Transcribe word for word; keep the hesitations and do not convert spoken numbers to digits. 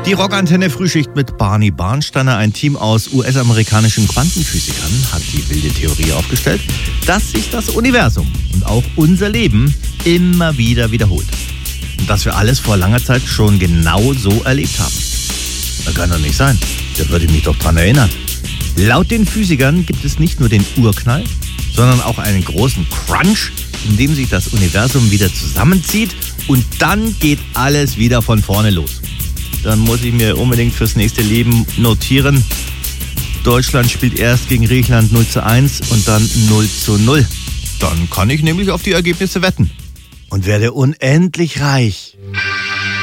Die Rockantenne Frühschicht mit Barney Barnsteiner. Ein Team aus U S-amerikanischen Quantenphysikern hat die wilde Theorie aufgestellt, dass sich das Universum und auch unser Leben immer wieder wiederholt. Und dass wir alles vor langer Zeit schon genau so erlebt haben. Das kann doch nicht sein. Da würde ich mich doch dran erinnern. Laut den Physikern gibt es nicht nur den Urknall, sondern auch einen großen Crunch, in dem sich das Universum wieder zusammenzieht und dann geht alles wieder von vorne los. Dann muss ich mir unbedingt fürs nächste Leben notieren: Deutschland spielt erst gegen Griechenland null zu eins und dann null zu null. Dann kann ich nämlich auf die Ergebnisse wetten und werde unendlich reich.